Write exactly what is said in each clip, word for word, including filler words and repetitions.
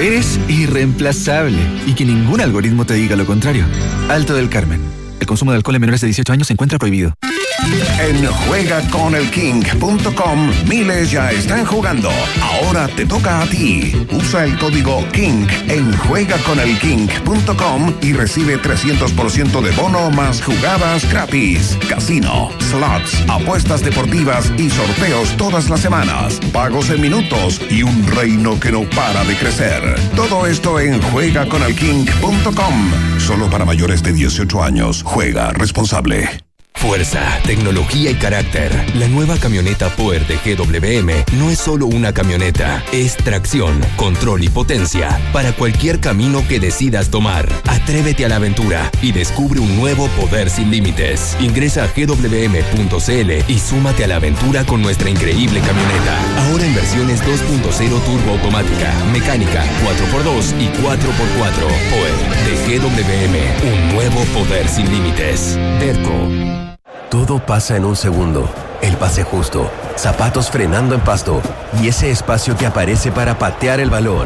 Eres irreemplazable y que ningún algoritmo te diga lo contrario. Alto del Carmen. El consumo de alcohol en menores de dieciocho años se encuentra prohibido. En juega con el king punto com miles ya están jugando. Ahora te toca a ti. Usa el código KING en juega con el king punto com y recibe trescientos por ciento de bono más jugadas gratis. Casino, slots, apuestas deportivas y sorteos todas las semanas. Pagos en minutos y un reino que no para de crecer. Todo esto en juega con el king punto com. Solo para mayores de dieciocho años. Juega responsable. Fuerza, tecnología y carácter. La nueva camioneta Power de G W M no es solo una camioneta, es tracción, control y potencia para cualquier camino que decidas tomar. Atrévete a la aventura y descubre un nuevo poder sin límites. Ingresa a g w m punto c l y súmate a la aventura con nuestra increíble camioneta. Ahora en versiones dos punto cero turbo automática, mecánica, cuatro por dos y cuatro por cuatro. Power de G W M, un nuevo poder sin límites. Derco. Todo pasa en un segundo. El pase justo, zapatos frenando en pasto y ese espacio que aparece para patear el balón.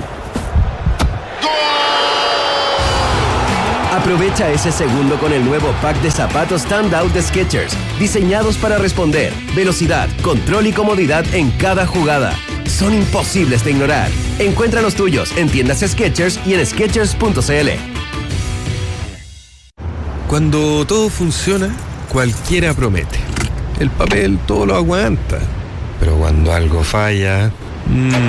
Aprovecha ese segundo con el nuevo pack de zapatos Standout de Skechers, diseñados para responder, velocidad, control y comodidad en cada jugada. Son imposibles de ignorar. Encuentra los tuyos en tiendas Skechers y en skechers punto c l. Cuando todo funciona, cualquiera promete. El papel todo lo aguanta. Pero cuando algo falla... Mmm,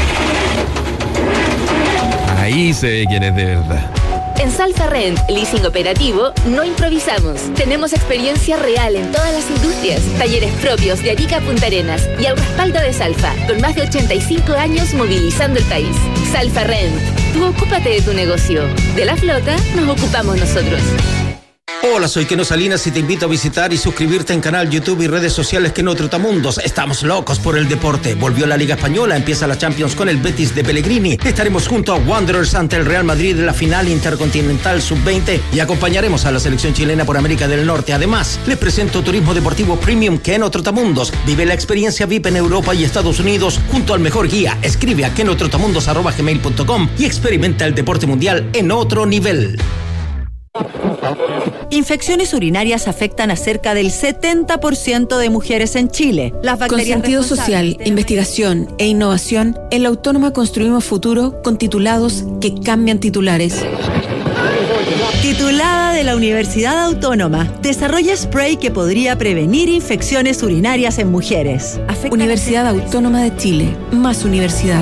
ahí se ve quién es de verdad. En Salfa Rent, leasing operativo, no improvisamos. Tenemos experiencia real en todas las industrias, talleres propios de Arica a Punta Arenas y al respaldo de Salfa, con más de ochenta y cinco años movilizando el país. Salfa Rent, tú ocúpate de tu negocio. De la flota, nos ocupamos nosotros. Hola, soy Keno Salinas y te invito a visitar y suscribirte en canal YouTube y redes sociales Keno Trotamundos. Estamos locos por el deporte. Volvió la Liga Española, empieza la Champions con el Betis de Pellegrini. Estaremos junto a Wanderers ante el Real Madrid en la final intercontinental sub veinte y acompañaremos a la selección chilena por América del Norte. Además, les presento Turismo Deportivo Premium Keno Trotamundos. Vive la experiencia V I P en Europa y Estados Unidos junto al mejor guía. Escribe a kenotrotamundos arroba gmail punto com y experimenta el deporte mundial en otro nivel. Infecciones urinarias afectan a cerca del setenta por ciento de mujeres en Chile. Las bacterias con sentido social, investigación e innovación, en la Autónoma construimos futuro con titulados que cambian titulares. Titulada de la Universidad Autónoma, desarrolla spray que podría prevenir infecciones urinarias en mujeres. Afecta Universidad Autónoma de Chile, más universidad.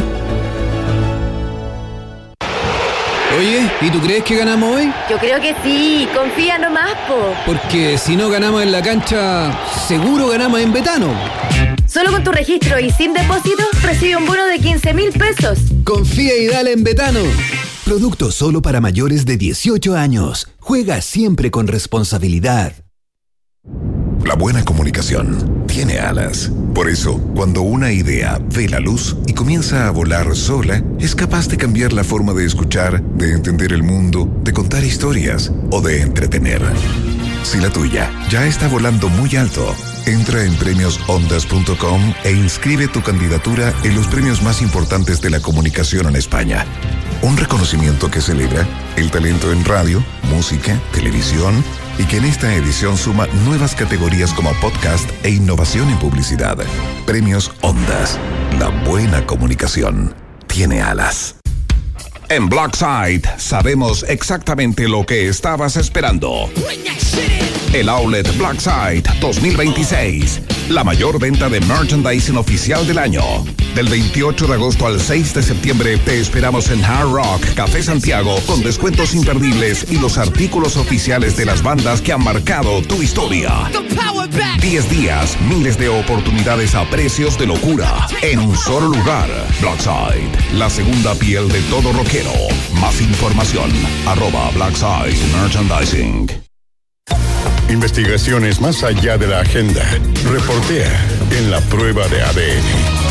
Oye, ¿y tú crees que ganamos hoy? Yo creo que sí, confía nomás, po. Porque si no ganamos en la cancha, seguro ganamos en Betano. Solo con tu registro y sin depósito, recibe un bono de quince mil pesos. Confía y dale en Betano. Producto solo para mayores de dieciocho años. Juega siempre con responsabilidad. La buena comunicación tiene alas. Por eso, cuando una idea ve la luz y comienza a volar sola, es capaz de cambiar la forma de escuchar, de entender el mundo, de contar historias o de entretener. Si la tuya ya está volando muy alto, entra en premios ondas punto com e inscribe tu candidatura en los premios más importantes de la comunicación en España. Un reconocimiento que celebra el talento en radio, música, televisión y que en esta edición suma nuevas categorías como podcast e innovación en publicidad. Premios Ondas. La buena comunicación tiene alas. En Blackside sabemos exactamente lo que estabas esperando. El Outlet Blackside dos mil veintiséis. La mayor venta de merchandising oficial del año. Del veintiocho de agosto al seis de septiembre te esperamos en Hard Rock Café Santiago con descuentos imperdibles y los artículos oficiales de las bandas que han marcado tu historia. diez días, miles de oportunidades a precios de locura. En un solo lugar. Blackside, la segunda piel de todo rockero. Más información, arroba Blackside Merchandising. Investigaciones más allá de la agenda. Reportea en la prueba de A D N.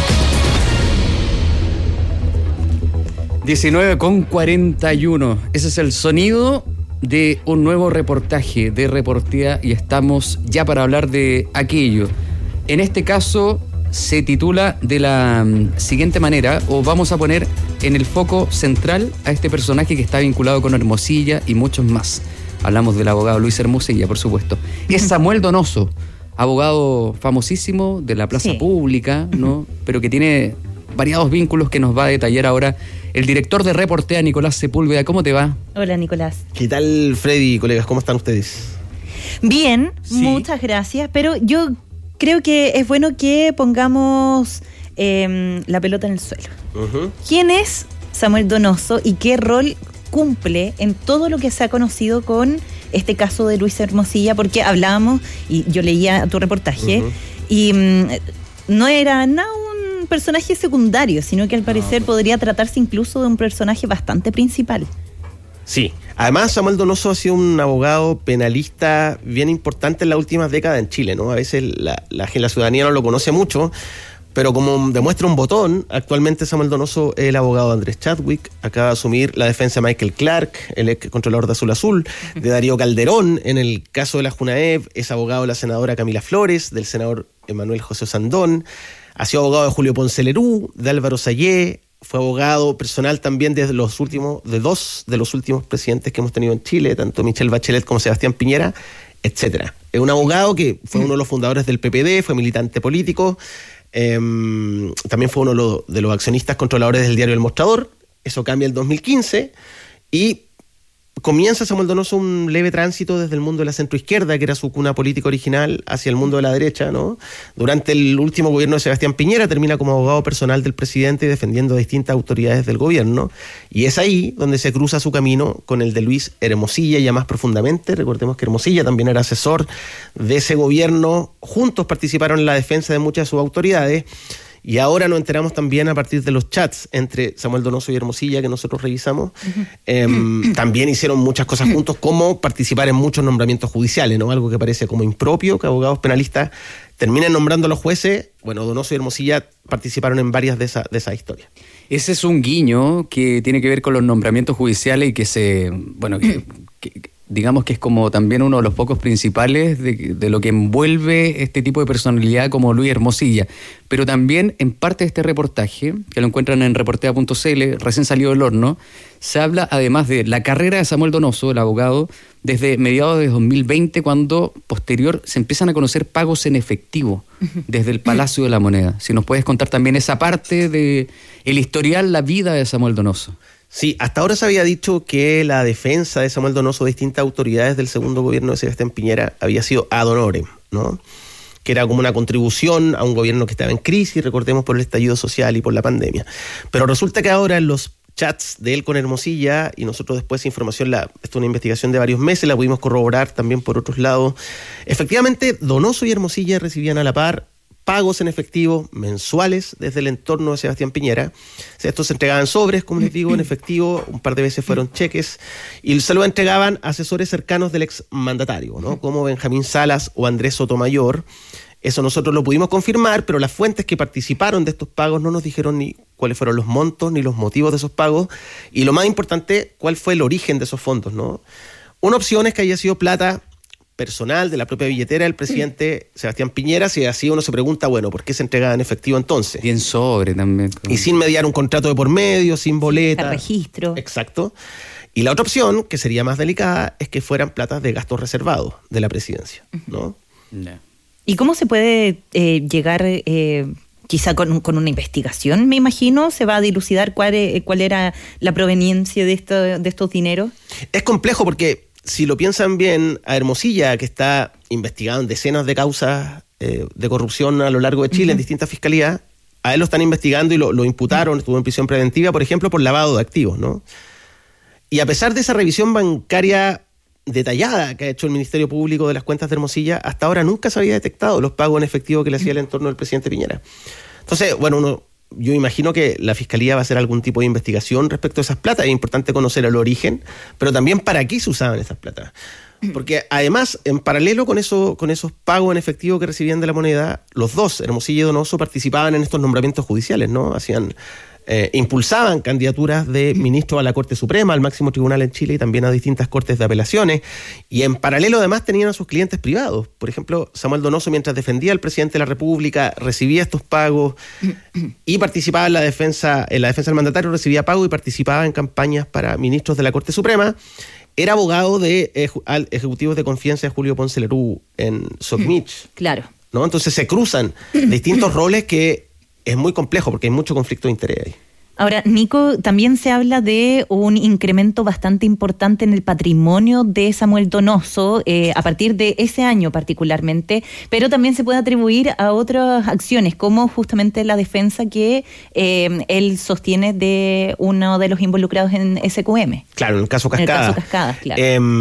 diecinueve con cuarenta y uno. Ese es el sonido de un nuevo reportaje de Reportea y estamos ya para hablar de aquello. En este caso se titula de la um, siguiente manera, o vamos a poner en el foco central a este personaje que está vinculado con Hermosilla y muchos más. Hablamos del abogado Luis Hermosilla, por supuesto. Es Samuel Donoso, abogado famosísimo de la plaza sí. pública, ¿no? Pero que tiene variados vínculos que nos va a detallar ahora el director de Reportea, Nicolás Sepúlveda. ¿Cómo te va? Hola, Nicolás. ¿Qué tal, Freddy y colegas? ¿Cómo están ustedes? Bien, sí. Muchas gracias, pero yo creo que es bueno que pongamos eh, la pelota en el suelo. Uh-huh. ¿Quién es Samuel Donoso y qué rol cumple en todo lo que se ha conocido con este caso de Luis Hermosilla? Porque hablábamos, y yo leía tu reportaje, uh-huh. y um, no era nada un personaje secundario, sino que al parecer no. podría tratarse incluso de un personaje bastante principal. Sí, además Samuel Donoso ha sido un abogado penalista bien importante en las últimas décadas en Chile, ¿no? A veces la, la, la ciudadanía no lo conoce mucho, pero como demuestra un botón, actualmente Samuel Donoso es el abogado de Andrés Chadwick, acaba de asumir la defensa de Michael Clark, el ex controlador de Azul Azul, de Darío Calderón en el caso de la Junaev, es abogado de la senadora Camila Flores, del senador Emanuel José Sandón, ha sido abogado de Julio Ponce Lerú, de Álvaro Sayé, fue abogado personal también de los últimos, de dos de los últimos presidentes que hemos tenido en Chile, tanto Michelle Bachelet como Sebastián Piñera, etcétera. Es un abogado que fue uno de los fundadores del P P D, fue militante político, eh, también fue uno de los, de los accionistas controladores del diario El Mostrador. Eso cambia en el dos mil quince y comienza Samuel Donoso un leve tránsito desde el mundo de la centroizquierda, que era su cuna política original, hacia el mundo de la derecha, ¿no? Durante el último gobierno de Sebastián Piñera termina como abogado personal del presidente defendiendo a distintas autoridades del gobierno, y es ahí donde se cruza su camino con el de Luis Hermosilla, ya más profundamente. Recordemos que Hermosilla también era asesor de ese gobierno, juntos participaron en la defensa de muchas de sus autoridades. Y ahora nos enteramos también a partir de los chats entre Samuel Donoso y Hermosilla que nosotros revisamos. Uh-huh. Eh, también hicieron muchas cosas juntos, como participar en muchos nombramientos judiciales, ¿no? Algo que parece como impropio, que abogados penalistas terminen nombrando a los jueces. Bueno, Donoso y Hermosilla participaron en varias de esas de esas historias. Ese es un guiño que tiene que ver con los nombramientos judiciales y que se... bueno, que, que, digamos que es como también uno de los focos principales de, de lo que envuelve este tipo de personalidad como Luis Hermosilla. Pero también en parte de este reportaje, que lo encuentran en reportea punto c l, recién salido del horno, se habla además de la carrera de Samuel Donoso, el abogado, desde mediados de dos mil veinte, cuando posterior se empiezan a conocer pagos en efectivo desde el Palacio de la Moneda. Si nos puedes contar también esa parte de el historial, la vida de Samuel Donoso. Sí, hasta ahora se había dicho que la defensa de Samuel Donoso de distintas autoridades del segundo gobierno de Sebastián Piñera había sido ad honorem, ¿no? Que era como una contribución a un gobierno que estaba en crisis, recordemos, por el estallido social y por la pandemia. Pero resulta que ahora en los chats de él con Hermosilla, y nosotros después esa información, la, esto es una investigación de varios meses, la pudimos corroborar también por otros lados, efectivamente Donoso y Hermosilla recibían a la par pagos en efectivo mensuales desde el entorno de Sebastián Piñera. O sea, estos se entregaban sobres, como les digo, en efectivo, un par de veces fueron cheques, y se lo entregaban a asesores cercanos del exmandatario, ¿no? Como Benjamín Salas o Andrés Sotomayor. Eso nosotros lo pudimos confirmar, pero las fuentes que participaron de estos pagos no nos dijeron ni cuáles fueron los montos ni los motivos de esos pagos, y lo más importante, cuál fue el origen de esos fondos, ¿no? Una opción es que haya sido plata personal de la propia billetera del presidente Sebastián Piñera. Si así uno se pregunta, bueno, ¿por qué se entregaba en efectivo entonces? Bien sobre también. Y sin mediar un contrato de por medio, sin boleta. El registro. Exacto. Y la otra opción, que sería más delicada, es que fueran platas de gastos reservados de la presidencia, ¿no? No. ¿Y cómo se puede eh, llegar, eh, quizá con, con una investigación, me imagino, se va a dilucidar cuál, eh, cuál era la proveniencia de, esto, de estos dineros? Es complejo porque, si lo piensan bien, a Hermosilla, que está investigado en decenas de causas eh, de corrupción a lo largo de Chile, uh-huh, en distintas fiscalías, a él lo están investigando y lo, lo imputaron, estuvo en prisión preventiva, por ejemplo, por lavado de activos, ¿no? Y a pesar de esa revisión bancaria detallada que ha hecho el Ministerio Público de las cuentas de Hermosilla, hasta ahora nunca se había detectado los pagos en efectivo que le hacía el entorno del presidente Piñera. Entonces, bueno, uno... yo imagino que la Fiscalía va a hacer algún tipo de investigación respecto a esas platas. Es importante conocer el origen, pero también para qué se usaban esas platas. Porque además, en paralelo con eso, con esos pagos en efectivo que recibían de la moneda, los dos, Hermosilla y Donoso, participaban en estos nombramientos judiciales, ¿no? Hacían eh, impulsaban candidaturas de ministros a la Corte Suprema, al máximo tribunal en Chile y también a distintas cortes de apelaciones. Y en paralelo además tenían a sus clientes privados. Por ejemplo, Samuel Donoso, mientras defendía al presidente de la República, recibía estos pagos y participaba en la defensa, en la defensa del mandatario, recibía pagos y participaba en campañas para ministros de la Corte Suprema. Era abogado de eh, ejecutivos de confianza de Julio Ponce Lerú en Socmich. Claro. ¿No? Entonces se cruzan distintos roles que es muy complejo porque hay mucho conflicto de interés ahí. Ahora, Nico, también se habla de un incremento bastante importante en el patrimonio de Samuel Donoso eh, a partir de ese año particularmente, pero también se puede atribuir a otras acciones, como justamente la defensa que eh, él sostiene de uno de los involucrados en S Q M. Claro, en el caso Cascada. En el caso Cascada, claro.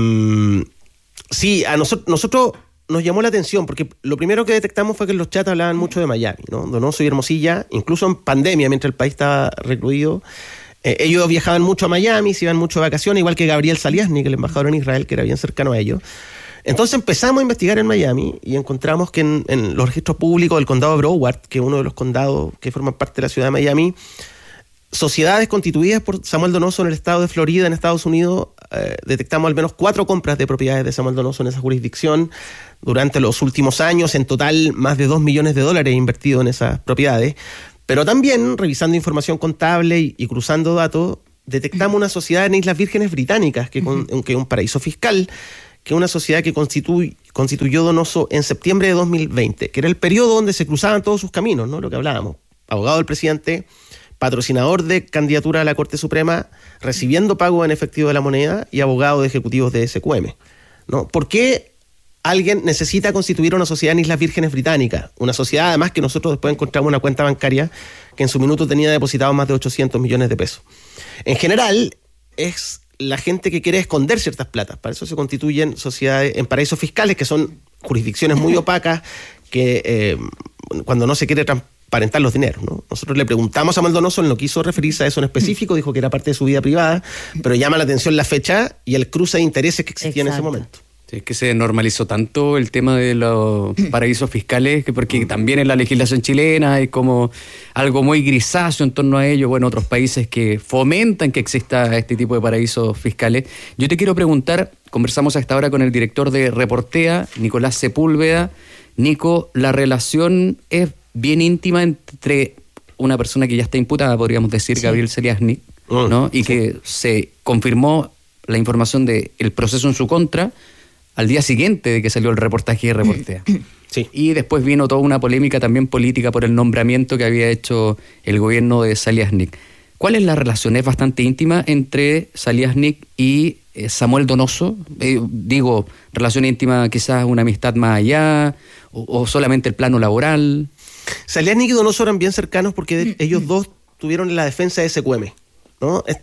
Eh, sí, a nosotros... nosotros nos llamó la atención, porque lo primero que detectamos fue que en los chats hablaban mucho de Miami, ¿no? Donoso y Hermosilla, incluso en pandemia, mientras el país estaba recluido, eh, ellos viajaban mucho a Miami, se iban mucho de vacaciones, igual que Gabriel Saliasnik, el embajador en Israel, que era bien cercano a ellos. Entonces empezamos a investigar en Miami y encontramos que en, en los registros públicos del condado de Broward, que es uno de los condados que forman parte de la ciudad de Miami, sociedades constituidas por Samuel Donoso en el estado de Florida, en Estados Unidos, eh, detectamos al menos cuatro compras de propiedades de Samuel Donoso en esa jurisdicción durante los últimos años. En total, más de dos millones de dólares invertidos en esas propiedades. Pero también, revisando información contable y, y cruzando datos, detectamos una sociedad en Islas Vírgenes Británicas, que, con, que es un paraíso fiscal, que es una sociedad que constitu, constituyó Donoso en septiembre de dos mil veinte, que era el periodo donde se cruzaban todos sus caminos, ¿no? Lo que hablábamos. Abogado del presidente, patrocinador de candidatura a la Corte Suprema, recibiendo pago en efectivo de la moneda y abogado de ejecutivos de S Q M, ¿no? ¿Por qué alguien necesita constituir una sociedad en Islas Vírgenes Británicas? Una sociedad, además, que nosotros después encontramos una cuenta bancaria que en su minuto tenía depositado más de ochocientos millones de pesos. En general, es la gente que quiere esconder ciertas platas. Para eso se constituyen sociedades en paraísos fiscales, que son jurisdicciones muy opacas, que eh, cuando no se quiere transparentar los dineros, ¿no? Nosotros le preguntamos a Samuel Donoso, él no quiso referirse a eso en específico, dijo que era parte de su vida privada, pero llama la atención la fecha y el cruce de intereses que existía Exacto. en ese momento. Sí, es que se normalizó tanto el tema de los paraísos fiscales, que porque también en la legislación chilena hay como algo muy grisáceo en torno a ello. Bueno, otros países que fomentan que exista este tipo de paraísos fiscales. Yo te quiero preguntar, conversamos a esta hora con el director de Reportea, Nicolás Sepúlveda. Nico, la relación es bien íntima entre una persona que ya está imputada, podríamos decir, sí. Gabriel Saliasnik, ¿no? Y sí. que se confirmó la información del proceso en su contra al día siguiente de que salió el reportaje de Reportea. Sí. Y después vino toda una polémica también política por el nombramiento que había hecho el gobierno de Saliasnik. ¿Cuál es la relación? ¿Es bastante íntima entre Saliasnik y eh, Samuel Donoso? Eh, digo, relación íntima, quizás una amistad más allá, o, o solamente el plano laboral. Saliasnik y Donoso eran bien cercanos porque de, ellos dos tuvieron la defensa de S Q M, ¿no? Es,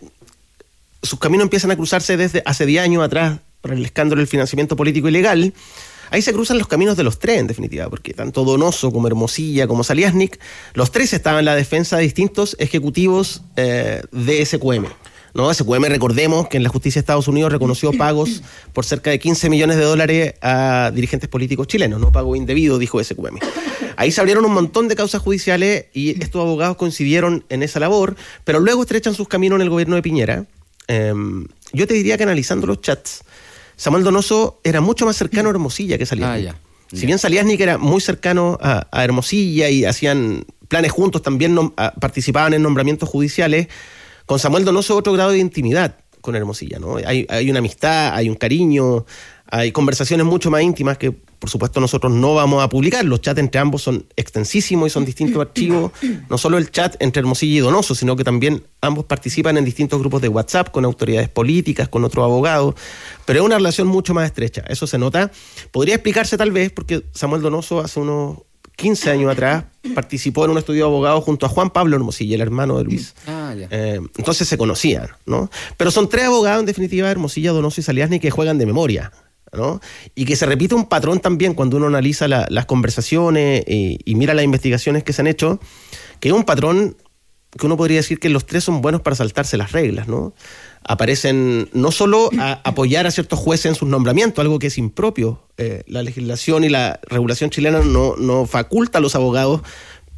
sus caminos empiezan a cruzarse desde hace diez años atrás por el escándalo del financiamiento político ilegal. Ahí se cruzan los caminos de los tres, en definitiva, porque tanto Donoso como Hermosilla como Saliasnik, los tres estaban en la defensa de distintos ejecutivos eh, de S Q M. ¿No? S Q M, recordemos que en la justicia de Estados Unidos reconoció pagos por cerca de quince millones de dólares a dirigentes políticos chilenos, no pago indebido, dijo S Q M. Ahí se abrieron un montón de causas judiciales y estos abogados coincidieron en esa labor, pero luego estrechan sus caminos en el gobierno de Piñera. Eh, yo te diría que analizando los chats, Samuel Donoso era mucho más cercano a Hermosilla que Saliasnik. Ah, ya. Si bien Saliasnik era muy cercano a, a Hermosilla y hacían planes juntos, también nom- a, participaban en nombramientos judiciales, con Samuel Donoso otro grado de intimidad con Hermosilla, ¿no? Hay, hay una amistad, hay un cariño, hay conversaciones mucho más íntimas que, por supuesto, nosotros no vamos a publicar. Los chats entre ambos son extensísimos y son distintos archivos. No solo el chat entre Hermosilla y Donoso, sino que también ambos participan en distintos grupos de WhatsApp con autoridades políticas, con otros abogados. Pero es una relación mucho más estrecha, eso se nota. Podría explicarse tal vez porque Samuel Donoso hace unos quince años atrás participó en un estudio de abogados junto a Juan Pablo Hermosilla, el hermano de Luis. Ah, ya. Eh, entonces se conocían, ¿no? Pero son tres abogados, en definitiva, Hermosilla, Donoso y Saliasnik, que juegan de memoria, ¿no? Y que se repite un patrón también cuando uno analiza la, las conversaciones y, y mira las investigaciones que se han hecho, que es un patrón que uno podría decir que los tres son buenos para saltarse las reglas, ¿no? Aparecen no solo a apoyar a ciertos jueces en sus nombramientos, algo que es impropio. Eh, la legislación y la regulación chilena no, no faculta a los abogados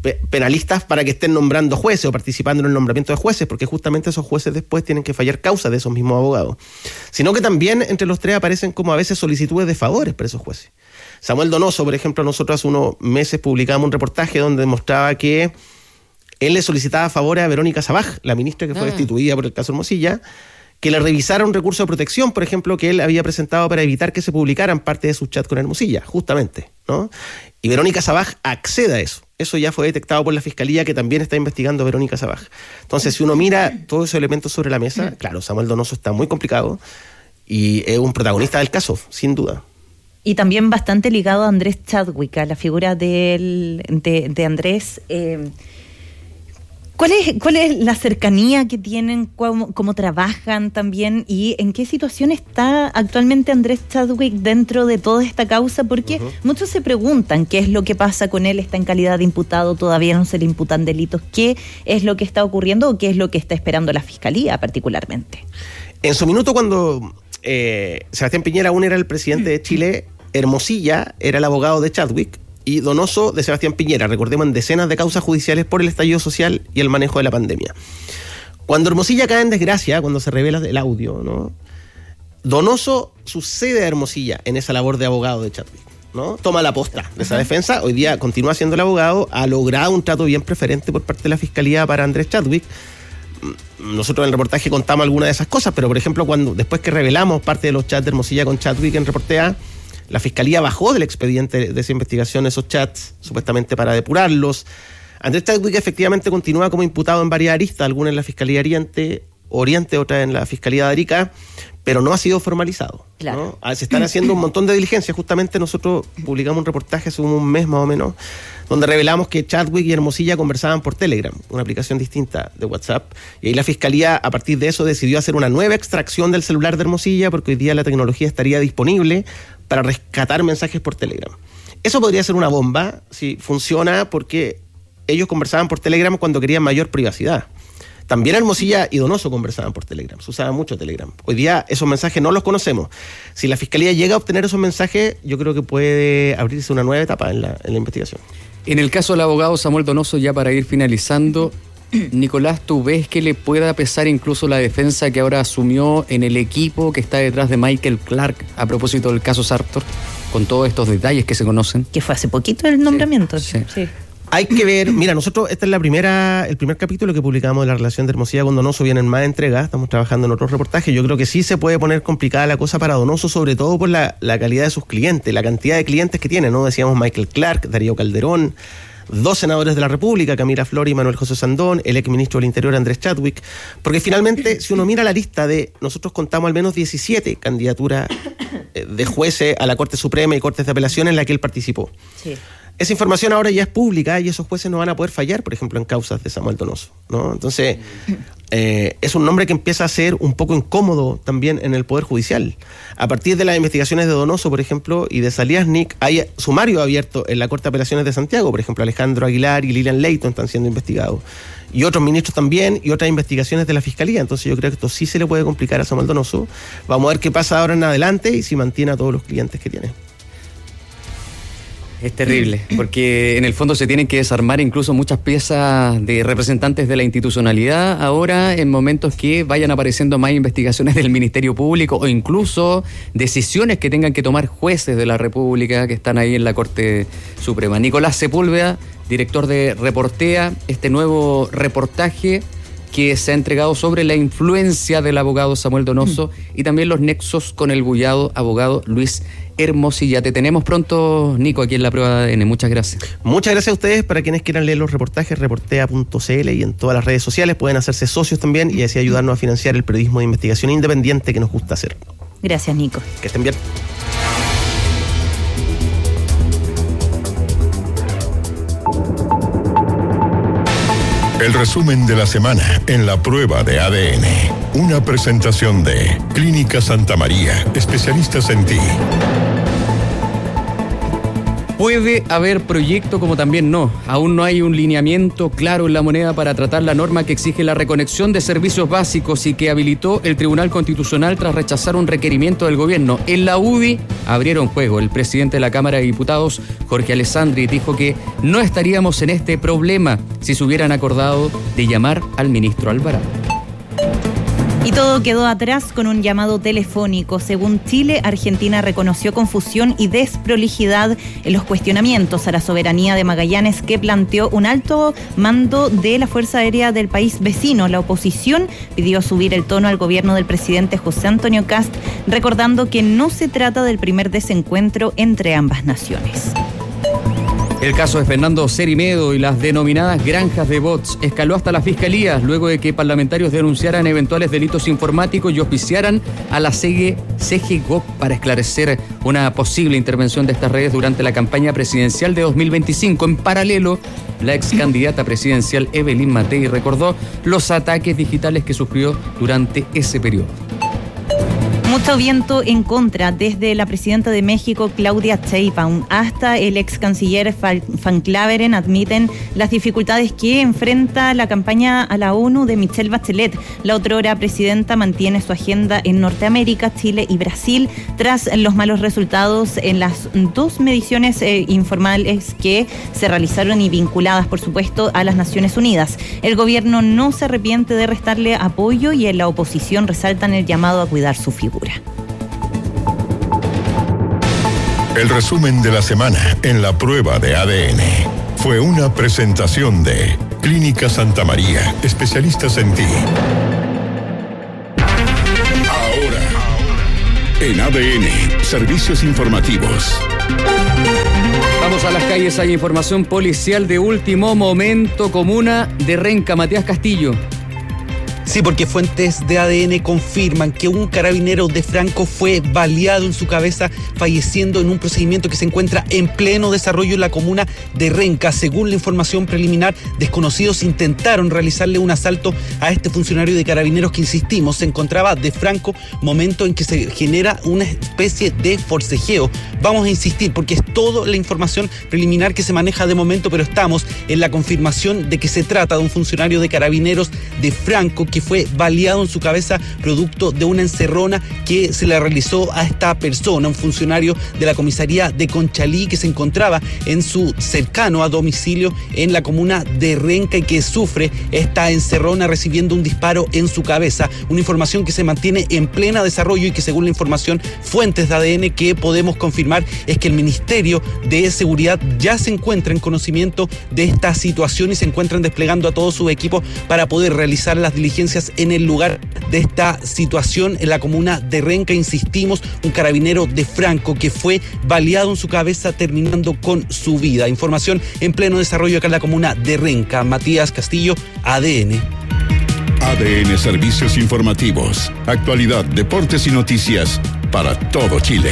penalistas para que estén nombrando jueces o participando en el nombramiento de jueces, porque justamente esos jueces después tienen que fallar causas de esos mismos abogados. Sino que también entre los tres aparecen como a veces solicitudes de favores para esos jueces. Samuel Donoso, por ejemplo, nosotros hace unos meses publicamos un reportaje donde demostraba que él le solicitaba favores a Verónica Sabaj, la ministra que fue ah. destituida por el caso Hermosilla, que le revisara un recurso de protección, por ejemplo, que él había presentado para evitar que se publicaran parte de sus chats con Hermosilla, justamente, ¿no? Y Verónica Sabaj accede a eso. Eso ya fue detectado por la Fiscalía, que también está investigando a Verónica Sabaj. Entonces, si uno mira todos esos elementos sobre la mesa, claro, Samuel Donoso está muy complicado y es un protagonista del caso, sin duda. Y también bastante ligado a Andrés Chadwick, a la figura del, de, de Andrés. Eh, ¿Cuál es, ¿Cuál es la cercanía que tienen, cómo, cómo trabajan también y en qué situación está actualmente Andrés Chadwick dentro de toda esta causa? Porque uh-huh. muchos se preguntan qué es lo que pasa con él, está en calidad de imputado, todavía no se le imputan delitos, qué es lo que está ocurriendo o qué es lo que está esperando la Fiscalía particularmente. En su minuto cuando eh, Sebastián Piñera aún era el presidente de Chile, Hermosilla era el abogado de Chadwick, y Donoso de Sebastián Piñera, recordemos, en decenas de causas judiciales por el estallido social y el manejo de la pandemia. Cuando Hermosilla cae en desgracia, cuando se revela el audio, ¿no? Donoso sucede a Hermosilla en esa labor de abogado de Chadwick, ¿no? Toma la posta de esa defensa, hoy día continúa siendo el abogado, ha logrado un trato bien preferente por parte de la Fiscalía para Andrés Chadwick. Nosotros en el reportaje contamos algunas de esas cosas, pero por ejemplo, cuando después que revelamos parte de los chats de Hermosilla con Chadwick en Reportea, la Fiscalía bajó del expediente de esa investigación esos chats, supuestamente para depurarlos. Andrés Chadwick efectivamente continúa como imputado en varias aristas, algunas en la Fiscalía Oriente, Oriente, otras en la Fiscalía de Arica, pero no ha sido formalizado. Claro. ¿No? Se están haciendo un montón de diligencias. Justamente nosotros publicamos un reportaje hace un mes más o menos, donde revelamos que Chadwick y Hermosilla conversaban por Telegram, una aplicación distinta de WhatsApp, y ahí la Fiscalía a partir de eso decidió hacer una nueva extracción del celular de Hermosilla, porque hoy día la tecnología estaría disponible para rescatar mensajes por Telegram. Eso podría ser una bomba si funciona, porque ellos conversaban por Telegram cuando querían mayor privacidad. También Hermosilla y Donoso conversaban por Telegram, se usaba mucho Telegram. Hoy día esos mensajes no los conocemos. Si la Fiscalía llega a obtener esos mensajes, yo creo que puede abrirse una nueva etapa en la, en la investigación. En el caso del abogado Samuel Donoso, ya para ir finalizando, Nicolás, ¿tú ves que le pueda pesar incluso la defensa que ahora asumió en el equipo que está detrás de Michael Clark a propósito del caso Sartor, con todos estos detalles que se conocen? Que fue hace poquito el nombramiento. Sí. sí. Hay que ver, mira, nosotros, esta es la primera, el primer capítulo que publicamos de la relación de Hermosilla con Donoso, vienen más entregas, estamos trabajando en otros reportajes. Yo creo que sí se puede poner complicada la cosa para Donoso, sobre todo por la, la calidad de sus clientes, la cantidad de clientes que tiene, ¿no? Decíamos Michael Clark, Darío Calderón, dos senadores de la República, Camila Flores y Manuel José Sandón, el ex ministro del Interior Andrés Chadwick, porque finalmente, si uno mira la lista de, nosotros contamos al menos diecisiete candidaturas de jueces a la Corte Suprema y Cortes de Apelación en la que él participó. Sí. Esa información ahora ya es pública y esos jueces no van a poder fallar, por ejemplo, en causas de Samuel Donoso, ¿no? Entonces, eh, es un nombre que empieza a ser un poco incómodo también en el Poder Judicial. A partir de las investigaciones de Donoso, por ejemplo, y de Saliasnik, hay sumario abierto en la Corte de Apelaciones de Santiago. Por ejemplo, Alejandro Aguilar y Lilian Leighton están siendo investigados. Y otros ministros también, y otras investigaciones de la Fiscalía. Entonces yo creo que esto sí se le puede complicar a Samuel Donoso. Vamos a ver qué pasa ahora en adelante y si mantiene a todos los clientes que tiene. Es terrible, porque en el fondo se tienen que desarmar incluso muchas piezas de representantes de la institucionalidad ahora en momentos que vayan apareciendo más investigaciones del Ministerio Público o incluso decisiones que tengan que tomar jueces de la República que están ahí en la Corte Suprema. Nicolás Sepúlveda, director de Reportea, este nuevo reportaje que se ha entregado sobre la influencia del abogado Samuel Donoso mm. y también los nexos con el bullado abogado Luis Hermosilla. Te tenemos pronto, Nico, aquí en la prueba de A D N. Muchas gracias. Muchas gracias a ustedes. Para quienes quieran leer los reportajes, reportea punto c l y en todas las redes sociales pueden hacerse socios también y así ayudarnos a financiar el periodismo de investigación independiente que nos gusta hacer. Gracias, Nico. Que estén bien. El resumen de la semana en la prueba de A D N. Una presentación de Clínica Santa María, especialistas en ti. Puede haber proyecto como también no. Aún no hay un lineamiento claro en la moneda para tratar la norma que exige la reconexión de servicios básicos y que habilitó el Tribunal Constitucional tras rechazar un requerimiento del gobierno. En la U D I abrieron juego. El presidente de la Cámara de Diputados, Jorge Alessandri, dijo que no estaríamos en este problema si se hubieran acordado de llamar al ministro Alvarado. Y todo quedó atrás con un llamado telefónico. Según Chile, Argentina reconoció confusión y desprolijidad en los cuestionamientos a la soberanía de Magallanes que planteó un alto mando de la Fuerza Aérea del país vecino. La oposición pidió subir el tono al gobierno del presidente José Antonio Kast, recordando que no se trata del primer desencuentro entre ambas naciones. El caso de Fernando Cerimedo y las denominadas granjas de bots escaló hasta la Fiscalía luego de que parlamentarios denunciaran eventuales delitos informáticos y auspiciaran a la C G C G G O P para esclarecer una posible intervención de estas redes durante la campaña presidencial de dos mil veinticinco. En paralelo, la ex candidata presidencial Evelyn Matei recordó los ataques digitales que sufrió durante ese periodo. Mucho viento en contra, desde la presidenta de México, Claudia Sheinbaum, hasta el ex canciller Van Claveren admiten las dificultades que enfrenta la campaña a la ONU de Michelle Bachelet. La otrora presidenta mantiene su agenda en Norteamérica, Chile y Brasil tras los malos resultados en las dos mediciones eh, informales que se realizaron y vinculadas, por supuesto, a las Naciones Unidas. El gobierno no se arrepiente de restarle apoyo y en la oposición resaltan el llamado a cuidar su figura. El resumen de la semana en la prueba de A D N fue una presentación de Clínica Santa María, especialistas en ti. Ahora, en A D N, servicios informativos. Vamos a las calles, hay información policial de último momento. Comuna de Renca, Matías Castillo. Sí, porque fuentes de A D N confirman que un carabinero de Franco fue baleado en su cabeza, falleciendo en un procedimiento que se encuentra en pleno desarrollo en la comuna de Renca. Según la información preliminar, desconocidos intentaron realizarle un asalto a este funcionario de carabineros que, insistimos, se encontraba de Franco, momento en que se genera una especie de forcejeo. Vamos a insistir porque es toda la información preliminar que se maneja de momento, pero estamos en la confirmación de que se trata de un funcionario de carabineros de Franco que fue baleado en su cabeza producto de una encerrona que se le realizó a esta persona, un funcionario de la comisaría de Conchalí que se encontraba en su cercano a domicilio en la comuna de Renca y que sufre esta encerrona recibiendo un disparo en su cabeza. Una información que se mantiene en plena desarrollo y que, según la información fuentes de A D N que podemos confirmar, es que el Ministerio de Seguridad ya se encuentra en conocimiento de esta situación y se encuentran desplegando a todos sus equipos para poder realizar las diligencias en el lugar de esta situación en la comuna de Renca. Insistimos, un carabinero de Franco que fue baleado en su cabeza terminando con su vida. Información en pleno desarrollo acá en la comuna de Renca. Matías Castillo, A D N. A D N Servicios Informativos. Actualidad, deportes y noticias para todo Chile.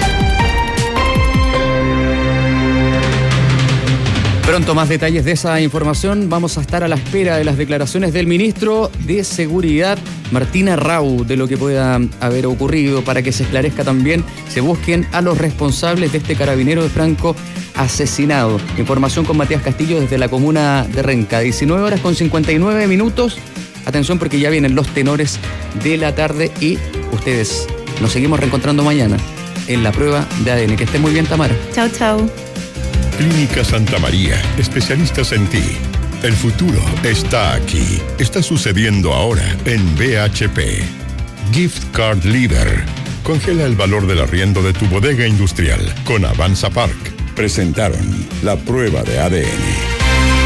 Pronto más detalles de esa información. Vamos a estar a la espera de las declaraciones del ministro de Seguridad, Martín Arrau, de lo que pueda haber ocurrido para que se esclarezca también, se busquen a los responsables de este carabinero de Franco asesinado. Información con Matías Castillo desde la comuna de Renca. diecinueve horas con cincuenta y nueve minutos. Atención porque ya vienen los tenores de la tarde y ustedes nos seguimos reencontrando mañana en la prueba de A D N. Que esté muy bien, Tamara. Chao, chao. Clínica Santa María, especialistas en ti. El futuro está aquí. Está sucediendo ahora en B H P. Gift Card Leader. Congela el valor del arriendo de tu bodega industrial con Avanza Park. Presentaron la prueba de A D N.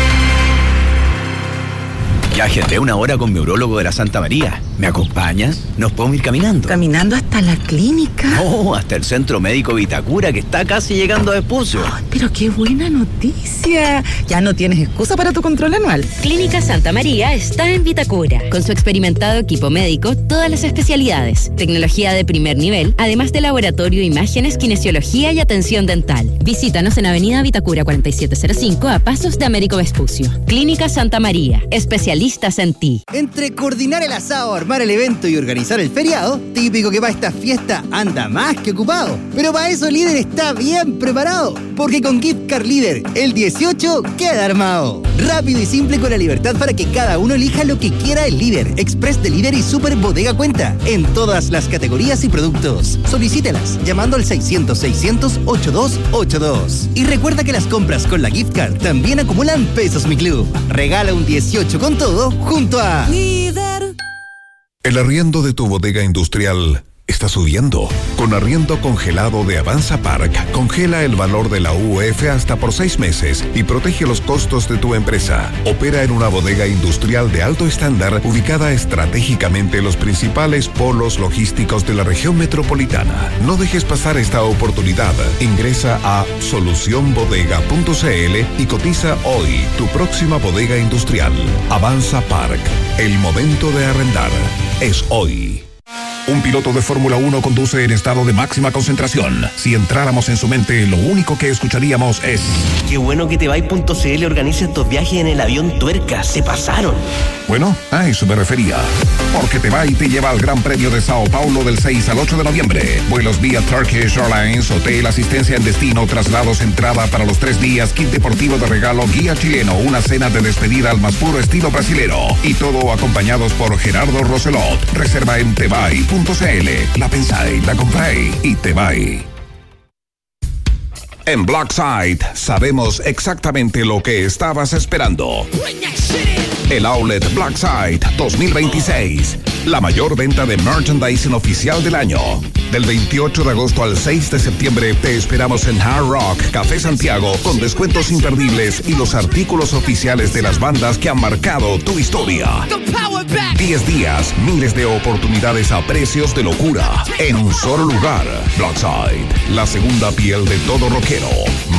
Ya agendé una hora con mi urólogo de la Santa María. ¿Me acompañas? ¿Nos podemos ir caminando? ¿Caminando hasta la clínica? No, hasta el Centro Médico Vitacura, que está casi llegando a Vespucio. Oh, pero qué buena noticia. Ya no tienes excusa para tu control anual. Clínica Santa María está en Vitacura. Con su experimentado equipo médico, todas las especialidades, tecnología de primer nivel, además de laboratorio, imágenes, kinesiología y atención dental. Visítanos en Avenida Vitacura cuarenta y siete cero cinco, a pasos de Américo Vespucio. Clínica Santa María, especialistas en ti. Entre coordinar el asado, armar armar el evento y organizar el feriado, típico que para esta fiesta anda más que ocupado. Pero para eso Líder está bien preparado, porque con Gift Card Líder el dieciocho queda armado. Rápido y simple con la libertad para que cada uno elija lo que quiera el Líder, Express Delivery y Super Bodega Cuenta en todas las categorías y productos. Solicítelas llamando al seiscientos seiscientos ochenta y dos ochenta y dos. Y recuerda que las compras con la Gift Card también acumulan pesos Mi Club. Regala un dieciocho con todo junto a Líder. El arriendo de tu bodega industrial está subiendo. Con arriendo congelado de Avanza Park, congela el valor de la U F hasta por seis meses y protege los costos de tu empresa. Opera en una bodega industrial de alto estándar ubicada estratégicamente en los principales polos logísticos de la región metropolitana. No dejes pasar esta oportunidad. Ingresa a solución bodega punto c l y cotiza hoy tu próxima bodega industrial. Avanza Park. El momento de arrendar es hoy. Un piloto de Fórmula uno conduce en estado de máxima concentración. Si entráramos en su mente, lo único que escucharíamos es: qué bueno que Tebay.cl organiza estos viajes en el avión Tuerca. Se pasaron. Bueno, a eso me refería. Porque Tebay te lleva al Gran Premio de Sao Paulo del seis al ocho de noviembre. Vuelos vía Turkish Airlines, hotel, asistencia en destino, traslados, entrada para los tres días, kit deportivo de regalo, guía chileno, una cena de despedida al más puro estilo brasilero. Y todo acompañados por Gerardo Roselot. Reserva en Tebay punto c l. La pensáis, la compráis y Tebay. En Blackside sabemos exactamente lo que estabas esperando. El Outlet Blackside dos mil veintiséis. La mayor venta de merchandising oficial del año. Del veintiocho de agosto al seis de septiembre te esperamos en Hard Rock Café Santiago con descuentos imperdibles y los artículos oficiales de las bandas que han marcado tu historia. diez días, miles de oportunidades a precios de locura en un solo lugar. Blackside, la segunda piel de todo rockero.